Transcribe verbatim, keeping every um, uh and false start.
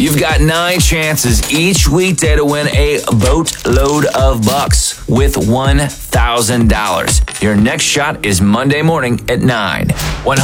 You've got nine chances each weekday to win a boatload of bucks with one thousand dollars. Your next shot is Monday morning at nine. one